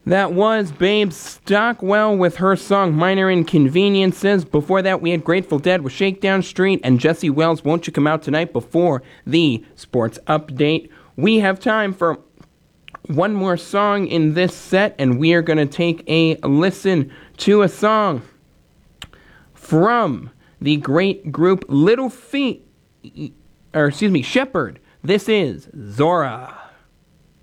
That was Babe Stockwell with her song Minor Inconveniences. Before that, we had Grateful Dead with Shakedown Street and Jesse Wells, Won't You Come Out Tonight, before the sports update. We have time for one more song in this set, and we are going to take a listen to a song from the great group Shepherd. This is Zora.